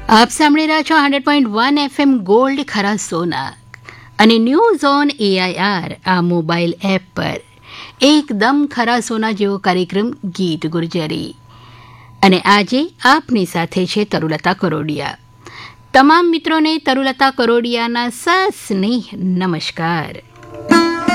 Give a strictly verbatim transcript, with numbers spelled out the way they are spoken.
આપ સાંભળી રહ્યા છો hundred point one FM gold ખરા સોના અને ન્યૂઝ ઓન એઆઈઆર આ મોબાઈલ એપ પર એકદમ ખરા સોના જેવો કાર્યક્રમ ગીત ગુર્જરી. અને આજે આપની સાથે છે તરુલતા કરોડિયા. તમામ મિત્રોને તરુલતા કરોડિયાના સસ્નેહ નમસ્કાર.